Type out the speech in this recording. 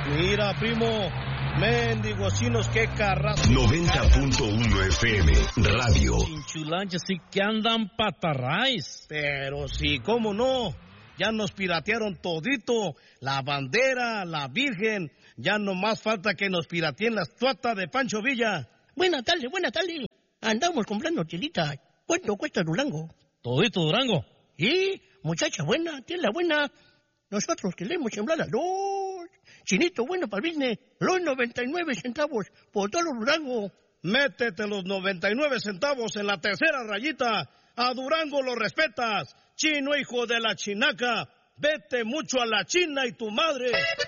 Mira, primo, mendigos chinos, qué carrazo. 90.1 FM, radio. Chinchulanches sí que andan patarráis. Pero sí, ¿cómo no? Ya nos piratearon todito, la bandera, la virgen. Ya no más falta que nos pirateen la estatua de Pancho Villa. Buenas tardes. Andamos comprando telita. ¿Cuánto cuesta Durango? Todito Durango. Y, muchacha buena, tela buena. Nosotros queremos sembrar a los. Chinito bueno para el business. Los 99 centavos por todo Durango. Métete los 99 centavos en la tercera rayita. A Durango lo respetas. Chino, hijo de la chinaca. Vete mucho a la China y tu madre.